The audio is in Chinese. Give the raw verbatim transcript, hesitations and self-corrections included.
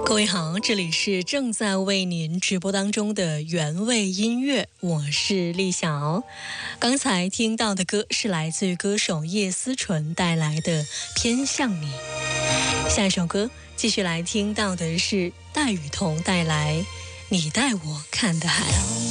各位好，这里是正在为您直播当中的原味音乐，我是丽晓。刚才听到的歌是来自于歌手叶思纯带来的《偏向你》。下一首歌继续来听到的是戴雨桐带来《你带我看的海》。